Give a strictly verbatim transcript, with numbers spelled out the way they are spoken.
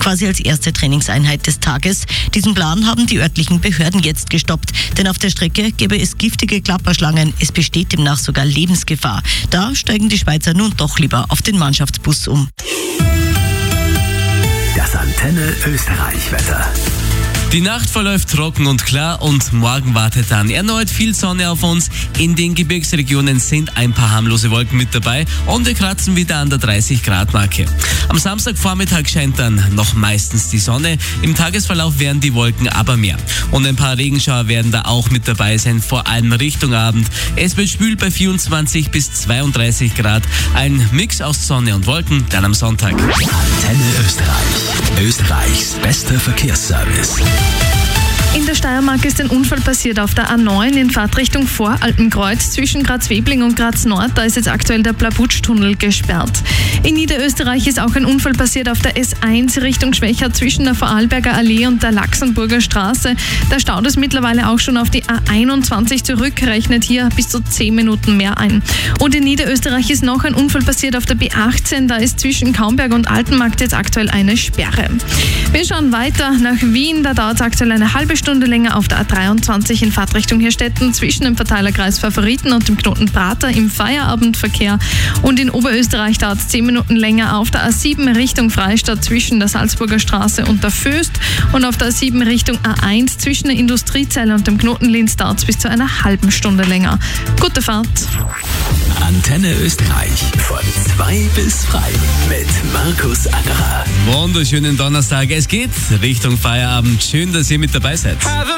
quasi als erste Trainingseinheit des Tages. Diesen Plan haben die örtlichen Behörden jetzt gestoppt, denn auf der Strecke gäbe es giftige Klapperschlangen. Es besteht demnach sogar Lebensgefahr. Da steigen die Schweizer nun doch lieber auf den Mannschaftsbus um. Das Antenne Österreich-Wetter. Die Nacht verläuft trocken und klar und morgen wartet dann erneut viel Sonne auf uns. In den Gebirgsregionen sind ein paar harmlose Wolken mit dabei und wir kratzen wieder an der dreißig Grad Marke. Am Samstagvormittag scheint dann noch meistens die Sonne. Im Tagesverlauf werden die Wolken aber mehr. Und ein paar Regenschauer werden da auch mit dabei sein, vor allem Richtung Abend. Es wird schwül bei vierundzwanzig bis zweiunddreißig Grad. Ein Mix aus Sonne und Wolken, dann am Sonntag. Antenne Österreich. Österreichs bester Verkehrsservice. In der Steiermark ist ein Unfall passiert auf der A neun in Fahrtrichtung Voralpenkreuz zwischen Graz-Webling und Graz-Nord. Da ist jetzt aktuell der Blabutsch-Tunnel gesperrt. In Niederösterreich ist auch ein Unfall passiert auf der S eins Richtung Schwächert zwischen der Vorarlberger Allee und der Laxenburger Straße. Der staut ist mittlerweile auch schon auf die A einundzwanzig zurück, rechnet hier bis zu zehn Minuten mehr ein. Und in Niederösterreich ist noch ein Unfall passiert auf der B achtzehn. Da ist zwischen Kaumberg und Altenmarkt jetzt aktuell eine Sperre. Wir schauen weiter nach Wien. Da dauert es aktuell eine halbe Stunde. Stunde länger auf der A dreiundzwanzig in Fahrtrichtung Hirstetten zwischen dem Verteilerkreis Favoriten und dem Knoten Prater im Feierabendverkehr. Und in Oberösterreich dauert es zehn Minuten länger auf der A sieben Richtung Freistadt zwischen der Salzburger Straße und der Föst. Und auf der A sieben Richtung A eins zwischen der Industriezelle und dem Knoten Linz dauert es bis zu einer halben Stunde länger. Gute Fahrt! Antenne Österreich von zwei bis drei mit Markus Angerer. Wunderschönen Donnerstag. Es geht Richtung Feierabend. Schön, dass ihr mit dabei seid.